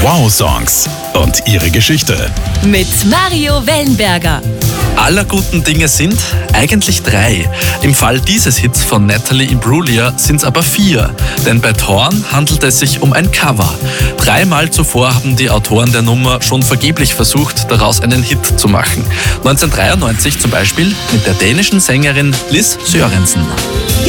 Wow-Songs und ihre Geschichte. Mit Mario Wellenberger. Aller guten Dinge sind eigentlich 3. Im Fall dieses Hits von Natalie Imbruglia sind es aber 4. Denn bei Torn handelt es sich um ein Cover. 3-mal zuvor haben die Autoren der Nummer schon vergeblich versucht, daraus einen Hit zu machen. 1993 zum Beispiel mit der dänischen Sängerin Lis Sørensen.